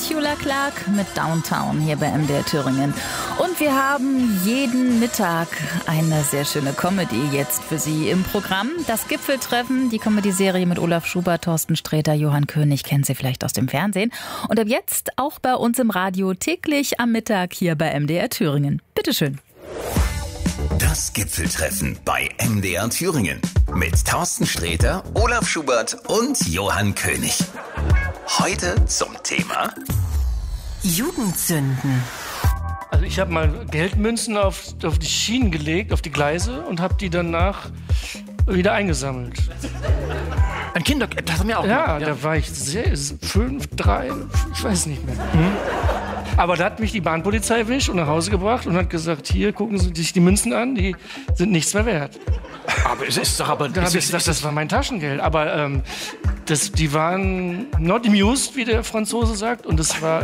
Petula Clark mit Downtown hier bei MDR Thüringen. Und wir haben jeden Mittag eine sehr schöne Comedy jetzt für Sie im Programm. Das Gipfeltreffen, die Comedy-Serie mit Olaf Schubert, Thorsten Sträter, Johann König, kennen Sie vielleicht aus dem Fernsehen. Und ab jetzt auch bei uns im Radio täglich am Mittag hier bei MDR Thüringen. Bitteschön. Das Gipfeltreffen bei MDR Thüringen mit Thorsten Sträter, Olaf Schubert und Johann König. Heute zum Thema Jugendsünden. Also ich habe mal Geldmünzen auf die Schienen gelegt, auf die Gleise und habe die danach wieder eingesammelt. Ein Kinder, das haben wir auch Ja, gemacht. da war ich 5, 3, ich weiß nicht mehr. Aber da hat mich die Bahnpolizei erwischt und nach Hause gebracht und hat gesagt, hier, gucken Sie sich die Münzen an, die sind nichts mehr wert. Aber es ist doch aber... Da habe ich gesagt, das war mein Taschengeld. Aber die waren not amused, wie der Franzose sagt. Und das war...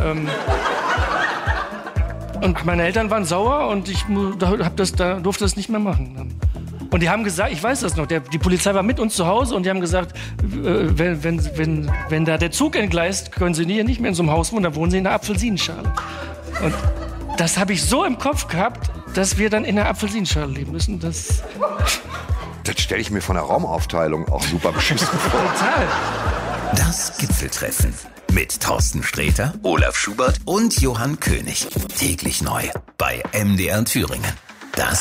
und meine Eltern waren sauer und ich durfte das nicht mehr machen. Und die haben gesagt, ich weiß das noch, die Polizei war mit uns zu Hause und die haben gesagt, wenn da der Zug entgleist, können Sie hier nicht mehr in so einem Haus wohnen, dann wohnen Sie in einer Apfelsinenschale. Und das habe ich so im Kopf gehabt, dass wir dann in einer Apfelsinenschale leben müssen. Das stelle ich mir von der Raumaufteilung auch super beschissen vor. total. Das Gipfeltreffen mit Thorsten Sträter, Olaf Schubert und Johann König. Täglich neu bei MDR Thüringen.